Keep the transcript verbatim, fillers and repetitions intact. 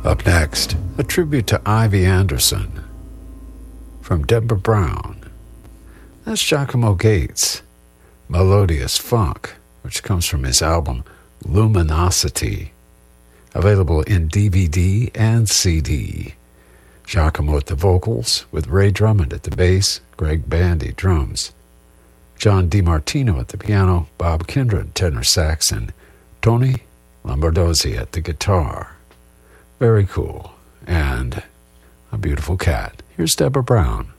Up next, a tribute to Ivy Anderson from Deborah Brown. That's Giacomo Gates, Melodious Funk, which comes from his album Luminosity, available in D V D and C D. Giacomo at the vocals, with Ray Drummond at the bass, Greg Bandy drums, John DiMartino at the piano, Bob Kindred tenor sax, and Tony Lombardozzi at the guitar. Very cool. And a beautiful cat. Here's Deborah Brown.